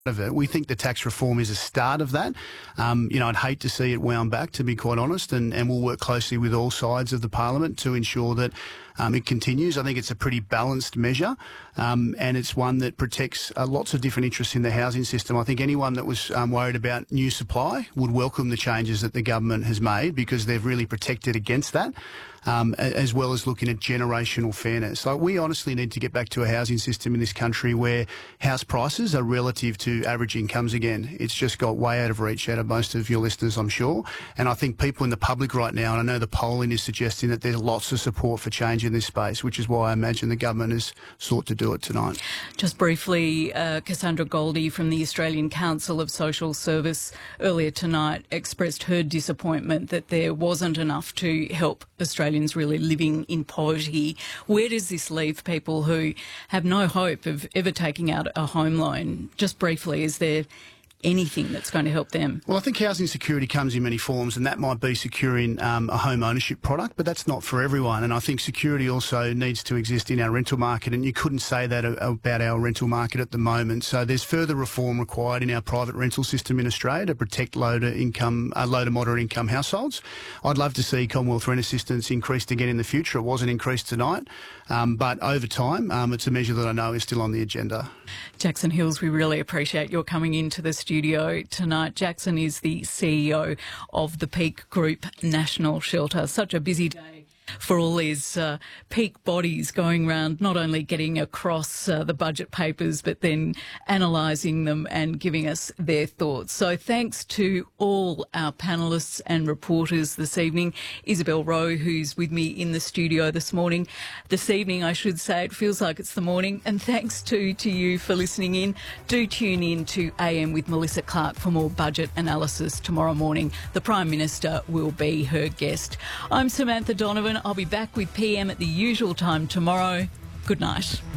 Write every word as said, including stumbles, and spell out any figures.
of it. We think the tax reform is a start of that. Um, you know, I'd hate to see it wound back, to be quite honest, and, and we'll work closely with all sides of the parliament to ensure that um, it continues. I think it's a pretty balanced measure, um, and it's one that protects uh, lots of different interests in the housing system. I think anyone that was um, worried about new supply would welcome the changes that the government has made, because they've really protected against that. Um, as well as looking at generational fairness. Like, we honestly need to get back to a housing system in this country where house prices are relative to average incomes again. It's just got way out of reach out of most of your listeners, I'm sure. And I think people in the public right now, and I know the polling is suggesting that there's lots of support for change in this space, which is why I imagine the government has sought to do it tonight. Just briefly, uh, Cassandra Goldie from the Australian Council of Social Service earlier tonight expressed her disappointment that there wasn't enough to help Australians really living in poverty. Where does this leave people who have no hope of ever taking out a home loan? Just briefly, is there anything that's going to help them? Well, I think housing security comes in many forms, and that might be securing um, a home ownership product, but that's not for everyone. And I think security also needs to exist in our rental market, and you couldn't say that about our rental market at the moment. So there's further reform required in our private rental system in Australia to protect low to income, uh, low to moderate income households. I'd love to see Commonwealth rent assistance increased again in the future. It wasn't increased tonight, um, but over time, um, it's a measure that I know is still on the agenda. Jackson Hills, we really appreciate your coming into the studio tonight. Jackson is the C E O of the Peak Group National Shelter. Such a busy day for all these uh, peak bodies going around, not only getting across uh, the budget papers, but then analysing them and giving us their thoughts. So thanks to all our panellists and reporters this evening. Isabel Rowe, who's with me in the studio this morning, this evening, I should say. It feels like it's the morning. And thanks to, to you for listening in. Do tune in to A M with Melissa Clark for more budget analysis tomorrow morning. The Prime Minister will be her guest. I'm Samantha Donovan. I'll be back with P M at the usual time tomorrow. Good night.